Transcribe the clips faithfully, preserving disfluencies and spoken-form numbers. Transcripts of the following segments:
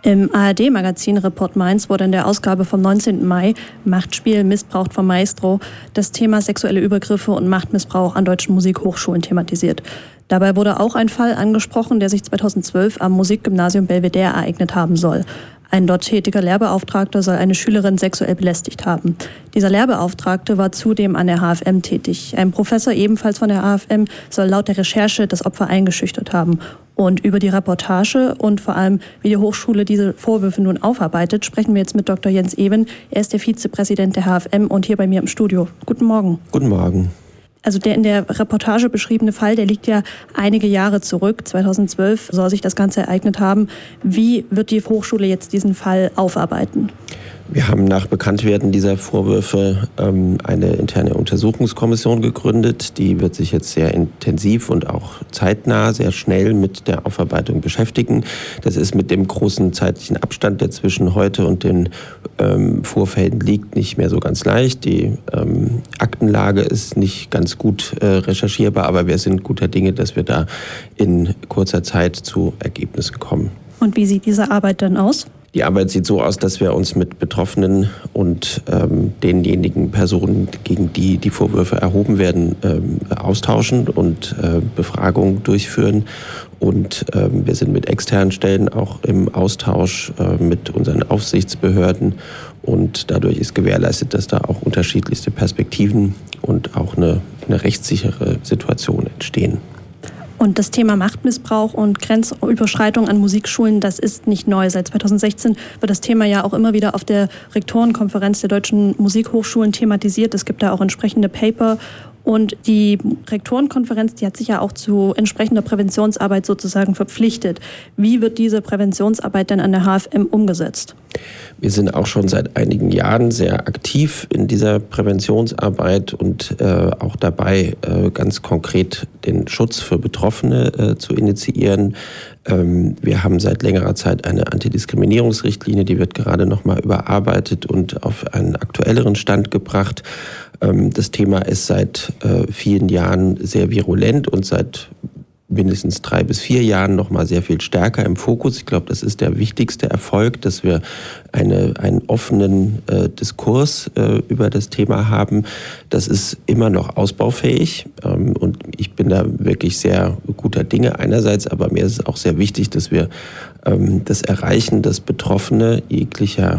Im A R D-Magazin Report Mainz wurde in der Ausgabe vom neunzehnten Mai Machtspiel, Missbrauch vom Maestro das Thema sexuelle Übergriffe und Machtmissbrauch an deutschen Musikhochschulen thematisiert. Dabei wurde auch ein Fall angesprochen, der sich zweitausendzwölf am Musikgymnasium Belvedere ereignet haben soll. Ein dort tätiger Lehrbeauftragter soll eine Schülerin sexuell belästigt haben. Dieser Lehrbeauftragte war zudem an der H F M tätig. Ein Professor ebenfalls von der H F M soll laut der Recherche das Opfer eingeschüchtert haben. Und über die Reportage und vor allem, wie die Hochschule diese Vorwürfe nun aufarbeitet, sprechen wir jetzt mit Doktor Jens Even. Er ist der Vizepräsident der H F M und hier bei mir im Studio. Guten Morgen. Guten Morgen. Also der in der Reportage beschriebene Fall, der liegt ja einige Jahre zurück. zweitausendzwölf soll sich das Ganze ereignet haben. Wie wird die Hochschule jetzt diesen Fall aufarbeiten? Wir haben nach Bekanntwerden dieser Vorwürfe ähm, eine interne Untersuchungskommission gegründet. Die wird sich jetzt sehr intensiv und auch zeitnah, sehr schnell mit der Aufarbeitung beschäftigen. Das ist mit dem großen zeitlichen Abstand, der zwischen heute und den ähm, Vorfällen liegt, nicht mehr so ganz leicht. Die ähm, Aktenlage ist nicht ganz gut äh, recherchierbar, aber wir sind guter Dinge, dass wir da in kurzer Zeit zu Ergebnissen kommen. Und wie sieht diese Arbeit dann aus? Die Arbeit sieht so aus, dass wir uns mit Betroffenen und ähm, denjenigen Personen, gegen die die Vorwürfe erhoben werden, ähm, austauschen und äh, Befragungen durchführen. Und ähm, wir sind mit externen Stellen auch im Austausch äh, mit unseren Aufsichtsbehörden. Und dadurch ist gewährleistet, dass da auch unterschiedlichste Perspektiven und auch eine, eine rechtssichere Situation entstehen. Und das Thema Machtmissbrauch und Grenzüberschreitung an Musikschulen, das ist nicht neu. Seit zweitausendsechzehn wird das Thema ja auch immer wieder auf der Rektorenkonferenz der deutschen Musikhochschulen thematisiert. Es gibt da auch entsprechende Paper. Und die Rektorenkonferenz, die hat sich ja auch zu entsprechender Präventionsarbeit sozusagen verpflichtet. Wie wird diese Präventionsarbeit denn an der H F M umgesetzt? Wir sind auch schon seit einigen Jahren sehr aktiv in dieser Präventionsarbeit und äh, auch dabei, äh, ganz konkret den Schutz für Betroffene äh, zu initiieren. Ähm, wir haben seit längerer Zeit eine Antidiskriminierungsrichtlinie, die wird gerade nochmal überarbeitet und auf einen aktuelleren Stand gebracht. Ähm, das Thema ist seit äh, vielen Jahren sehr virulent und seit mindestens drei bis vier Jahren noch mal sehr viel stärker im Fokus. Ich glaube, das ist der wichtigste Erfolg, dass wir eine, einen offenen äh, Diskurs äh, über das Thema haben. Das ist immer noch ausbaufähig ähm, und ich bin da wirklich sehr guter Dinge einerseits, aber mir ist es auch sehr wichtig, dass wir ähm, das erreichen, dass Betroffene jeglicher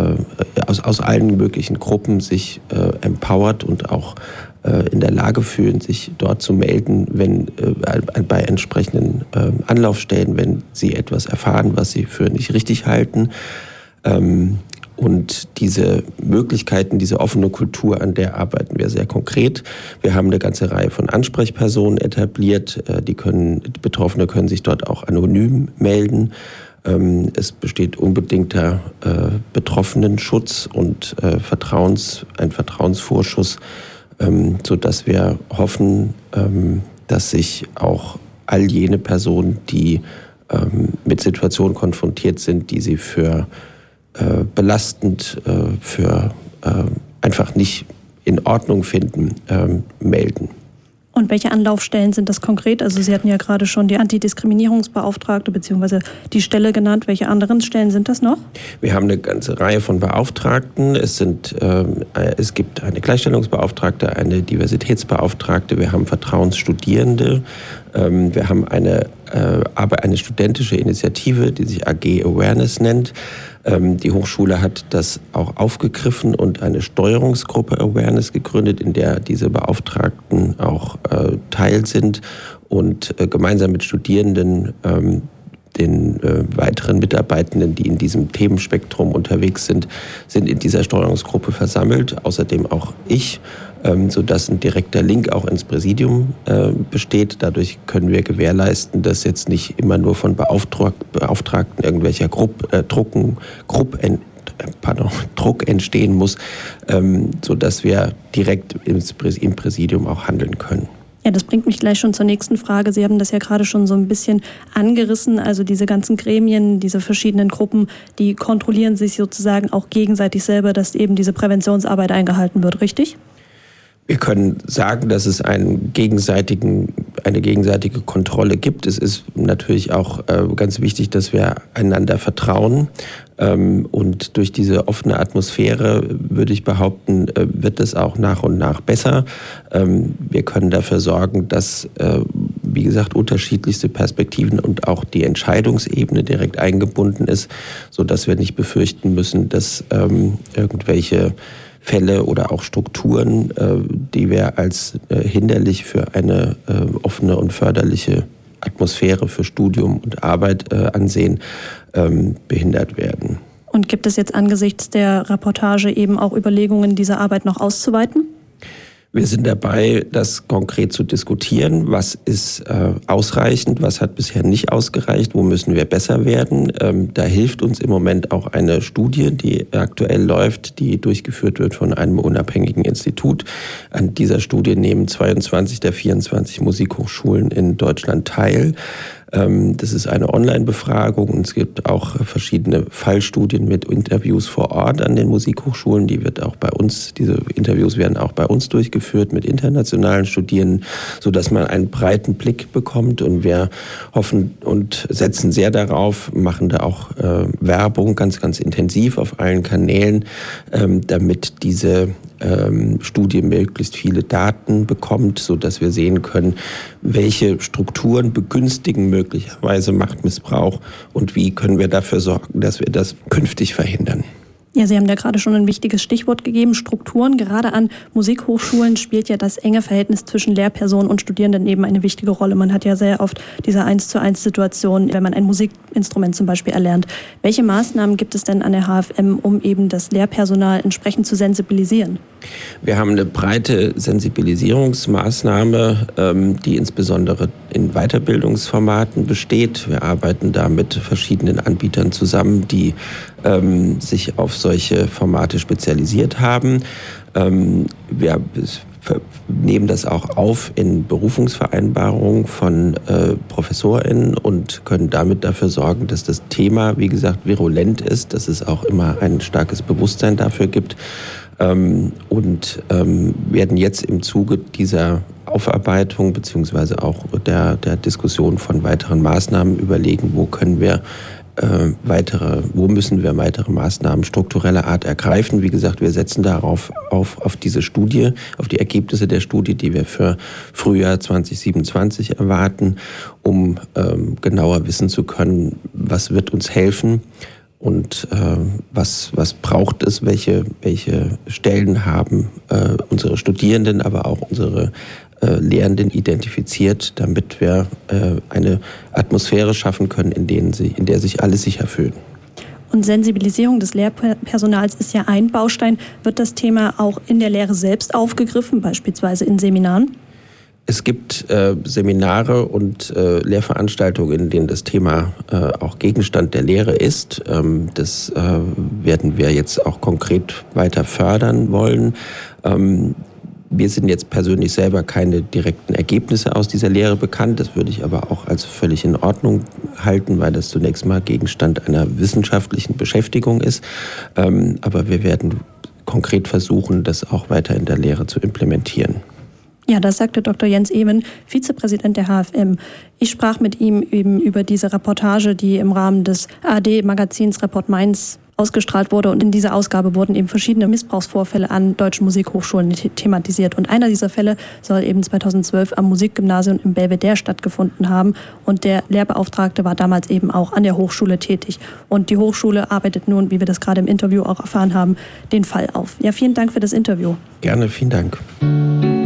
äh, aus, aus allen möglichen Gruppen sich äh, empowert und auch in der Lage fühlen, sich dort zu melden, wenn äh, bei entsprechenden äh, Anlaufstellen, wenn sie etwas erfahren, was sie für nicht richtig halten. Ähm, und diese Möglichkeiten, diese offene Kultur, an der arbeiten wir sehr konkret. Wir haben eine ganze Reihe von Ansprechpersonen etabliert. Äh, die können, die Betroffene können sich dort auch anonym melden. Ähm, es besteht unbedingter äh, Betroffenenschutz und äh, Vertrauens, ein Vertrauensvorschuss, Ähm, sodass wir hoffen, ähm, dass sich auch all jene Personen, die ähm, mit Situationen konfrontiert sind, die sie für äh, belastend, äh, für äh, einfach nicht in Ordnung finden, ähm, melden. Und welche Anlaufstellen sind das konkret? Also Sie hatten ja gerade schon die Antidiskriminierungsbeauftragte bzw. die Stelle genannt. Welche anderen Stellen sind das noch? Wir haben eine ganze Reihe von Beauftragten. Es, sind, ähm, es gibt eine Gleichstellungsbeauftragte, eine Diversitätsbeauftragte, wir haben Vertrauensstudierende, ähm, wir haben eine, äh, aber eine studentische Initiative, die sich A G Awareness nennt. Ähm, die Hochschule hat das auch aufgegriffen und eine Steuerungsgruppe Awareness gegründet, in der diese Beauftragten auch äh, Teil sind und äh, gemeinsam mit Studierenden ähm, den äh, weiteren Mitarbeitenden, die in diesem Themenspektrum unterwegs sind, sind in dieser Steuerungsgruppe versammelt. Außerdem auch ich, ähm, sodass ein direkter Link auch ins Präsidium äh, besteht. Dadurch können wir gewährleisten, dass jetzt nicht immer nur von Beauftrag- Beauftragten irgendwelcher Grupp, äh, Drucken, Grupp, äh, pardon, Druck entstehen muss, ähm, sodass wir direkt ins, im Präsidium auch handeln können. Ja, das bringt mich gleich schon zur nächsten Frage. Sie haben das ja gerade schon so ein bisschen angerissen. Also diese ganzen Gremien, diese verschiedenen Gruppen, die kontrollieren sich sozusagen auch gegenseitig selber, dass eben diese Präventionsarbeit eingehalten wird, richtig? Wir können sagen, dass es einen gegenseitigen, eine gegenseitige Kontrolle gibt. Es ist natürlich auch äh, ganz wichtig, dass wir einander vertrauen. Ähm, und durch diese offene Atmosphäre, würde ich behaupten, äh, wird es auch nach und nach besser. Ähm, wir können dafür sorgen, dass, äh, wie gesagt, unterschiedlichste Perspektiven und auch die Entscheidungsebene direkt eingebunden ist, sodass wir nicht befürchten müssen, dass ähm, irgendwelche Fälle oder auch Strukturen, die wir als hinderlich für eine offene und förderliche Atmosphäre für Studium und Arbeit ansehen, behindert werden. Und gibt es jetzt angesichts der Reportage eben auch Überlegungen, diese Arbeit noch auszuweiten? Wir sind dabei, das konkret zu diskutieren. Was ist äh, ausreichend, was hat bisher nicht ausgereicht, wo müssen wir besser werden? Ähm, da hilft uns im Moment auch eine Studie, die aktuell läuft, die durchgeführt wird von einem unabhängigen Institut. An dieser Studie nehmen zweiundzwanzig der vierundzwanzig Musikhochschulen in Deutschland teil. Das ist eine Online-Befragung und es gibt auch verschiedene Fallstudien mit Interviews vor Ort an den Musikhochschulen. Die wird auch bei uns, diese Interviews werden auch bei uns durchgeführt mit internationalen Studierenden, sodass man einen breiten Blick bekommt. Und wir hoffen und setzen sehr darauf, machen da auch äh, Werbung ganz, ganz intensiv auf allen Kanälen, ähm, damit diese ähm, Studie möglichst viele Daten bekommt, sodass wir sehen können, welche Strukturen begünstigen möglicherweise Machtmissbrauch und wie können wir dafür sorgen, dass wir das künftig verhindern. Ja, Sie haben da gerade schon ein wichtiges Stichwort gegeben, Strukturen. Gerade an Musikhochschulen spielt ja das enge Verhältnis zwischen Lehrpersonen und Studierenden eben eine wichtige Rolle. Man hat ja sehr oft diese eins zu eins Situation, wenn man ein Musikinstrument zum Beispiel erlernt. Welche Maßnahmen gibt es denn an der H F M, um eben das Lehrpersonal entsprechend zu sensibilisieren? Wir haben eine breite Sensibilisierungsmaßnahme, die insbesondere in Weiterbildungsformaten besteht. Wir arbeiten da mit verschiedenen Anbietern zusammen, die ähm, sich auf solche Formate spezialisiert haben. Ähm, wir nehmen das auch auf in Berufungsvereinbarungen von äh, ProfessorInnen und können damit dafür sorgen, dass das Thema, wie gesagt, virulent ist, dass es auch immer ein starkes Bewusstsein dafür gibt. Ähm, und ähm, werden jetzt im Zuge dieser Aufarbeitung beziehungsweise auch der, der Diskussion von weiteren Maßnahmen überlegen, wo können wir äh, weitere, wo müssen wir weitere Maßnahmen struktureller Art ergreifen. Wie gesagt, wir setzen darauf auf, auf diese Studie, auf die Ergebnisse der Studie, die wir für Frühjahr zwanzig siebenundzwanzig erwarten, um ähm, genauer wissen zu können, was wird uns helfen. Und äh, was, was braucht es, welche, welche Stellen haben äh, unsere Studierenden, aber auch unsere äh, Lehrenden identifiziert, damit wir äh, eine Atmosphäre schaffen können, in, denen sie, in der sich alle sicher fühlen. Und Sensibilisierung des Lehrpersonals ist ja ein Baustein. Wird das Thema auch in der Lehre selbst aufgegriffen, beispielsweise in Seminaren? Es gibt äh, Seminare und äh, Lehrveranstaltungen, in denen das Thema äh, auch Gegenstand der Lehre ist. Ähm, das äh, werden wir jetzt auch konkret weiter fördern wollen. Ähm, wir sind jetzt persönlich selber keine direkten Ergebnisse aus dieser Lehre bekannt. Das würde ich aber auch als völlig in Ordnung halten, weil das zunächst mal Gegenstand einer wissenschaftlichen Beschäftigung ist. Ähm, aber wir werden konkret versuchen, das auch weiter in der Lehre zu implementieren. Ja, das sagte Doktor Jens Ewen, Vizepräsident der H F M. Ich sprach mit ihm eben über diese Reportage, die im Rahmen des A R D-Magazins Report Mainz ausgestrahlt wurde. Und in dieser Ausgabe wurden eben verschiedene Missbrauchsvorfälle an deutschen Musikhochschulen thematisiert. Und einer dieser Fälle soll eben zweitausendzwölf am Musikgymnasium in Belvedere stattgefunden haben. Und der Lehrbeauftragte war damals eben auch an der Hochschule tätig. Und die Hochschule arbeitet nun, wie wir das gerade im Interview auch erfahren haben, den Fall auf. Ja, vielen Dank für das Interview. Gerne, vielen Dank.